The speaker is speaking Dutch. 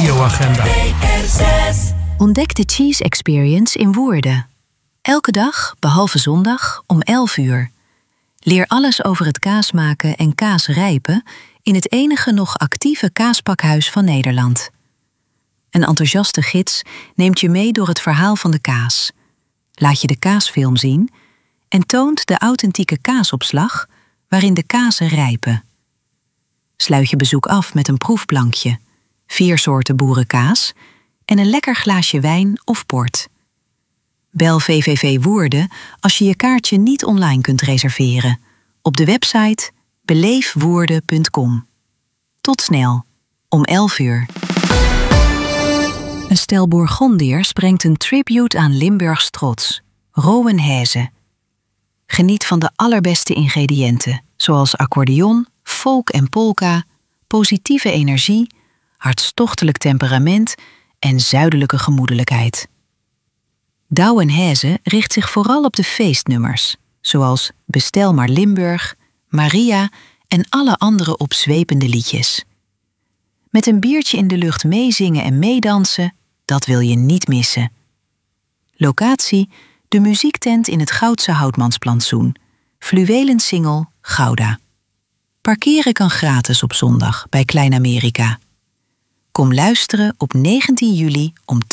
radioagenda. Ontdek de Cheese Experience in Woerden. Elke dag, behalve zondag, om 11 uur. Leer alles over het kaasmaken en kaasrijpen in het enige nog actieve kaaspakhuis van Nederland. Een enthousiaste gids neemt je mee door het verhaal van de kaas. Laat je de kaasfilm zien en toont de authentieke kaasopslag waarin de kazen rijpen. Sluit je bezoek af met een proefplankje, 4 soorten boerenkaas en een lekker glaasje wijn of port. Bel VVV Woerden als je je kaartje niet online kunt reserveren. Op de website beleefwoerden.com. Tot snel, om 11 uur. Een stel Bourgondiërs brengt een tribute aan Limburgs trots, Rowenheze. Geniet van de allerbeste ingrediënten, zoals accordeon, folk en polka, positieve energie, hartstochtelijk temperament en zuidelijke gemoedelijkheid. Douwenheze richt zich vooral op de feestnummers, zoals Bestel maar Limburg, Maria en alle andere opzwepende liedjes. Met een biertje in de lucht meezingen en meedansen, dat wil je niet missen. Locatie: de muziektent in het Goudse Houtmansplantsoen, fluwelen singel Gouda. Parkeren kan gratis op zondag bij Klein Amerika. Kom luisteren op 19 juli om